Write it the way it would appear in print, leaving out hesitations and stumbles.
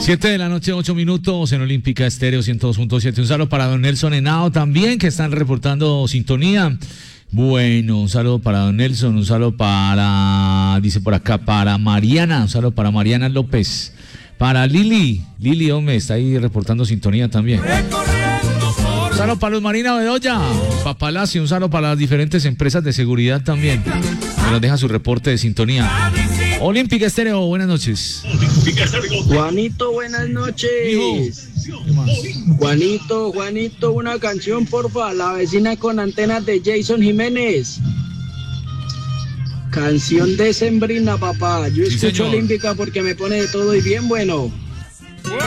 7 de la noche, 8 minutos en Olímpica Estéreo 102.7. Un saludo para don Nelson Henao también, que están reportando sintonía. Bueno, un saludo para don Nelson, un saludo dice por acá, para Mariana, un saludo para Mariana López. Para Lili, hombre, está ahí reportando sintonía también. Un saludo para Luz Marina Bedoya, para Palacio, un saludo para las diferentes empresas de seguridad también, que nos deja su reporte de sintonía. Olímpica Estéreo, buenas noches. Juanito, buenas noches. Juanito, una canción, porfa. La vecina con antenas de Jason Jiménez. Canción decembrina, papá. Yo escucho señor. Olímpica porque me pone de todo y bien bueno.